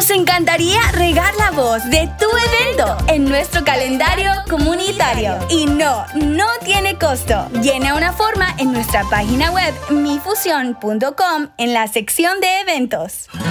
Nos encantaría regar la voz de tu evento en nuestro calendario comunitario. Y no tiene costo. Llena una forma en nuestra página web mifusión.com en la sección de eventos.